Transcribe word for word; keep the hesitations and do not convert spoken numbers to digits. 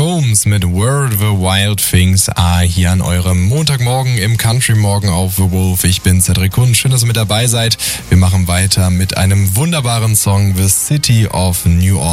Combs mit Where the Wild Things Are hier an eurem Montagmorgen im Country Morgen auf The Wolf. Ich bin Cedric Kunz, schön, dass ihr mit dabei seid. Wir machen weiter mit einem wunderbaren Song, The City of New Orleans.